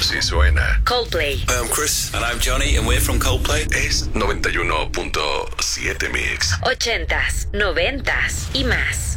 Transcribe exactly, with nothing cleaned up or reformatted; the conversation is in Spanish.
Así suena. Coldplay. Hi, I'm Chris. And I'm Johnny, and we're from Coldplay. Es noventa y uno punto siete Mix. Ochentas, noventas y más.